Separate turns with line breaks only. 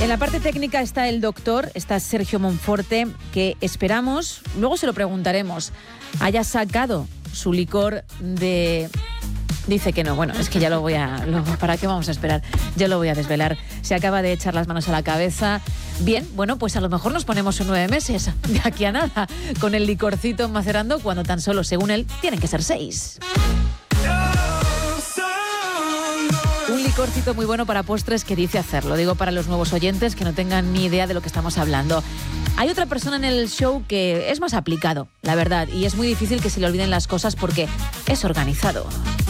En la parte técnica está el doctor, está Sergio Monforte, que esperamos, luego se lo preguntaremos, haya sacado su licor de... Dice que no, bueno, es que ya ¿para qué vamos a esperar? Ya lo voy a desvelar. Se acaba de echar las manos a la cabeza. Bien, bueno, pues a lo mejor nos ponemos en 9 meses, de aquí a nada, con el licorcito macerando, cuando tan solo, según él, tienen que ser 6. Un licorcito muy bueno para postres que dice hacerlo. Digo para los nuevos oyentes que no tengan ni idea de lo que estamos hablando. Hay otra persona en el show que es más aplicado, la verdad, y es muy difícil que se le olviden las cosas porque es organizado.